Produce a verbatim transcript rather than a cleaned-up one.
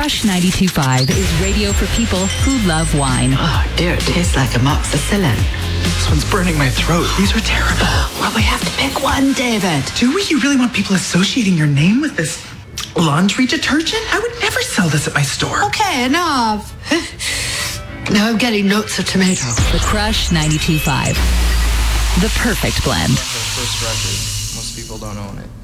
Crush ninety-two point five is radio for people who love wine. Oh, dear, it tastes like amoxicillin. This one's burning my throat. These are terrible. Well, we have to pick one, David. Do we? You really want people associating your name with this laundry detergent? I would never sell this at my store. Okay, enough. Now I'm getting notes of tomato. The Crush ninety-two point five. The perfect blend. The first record. Most people don't own it.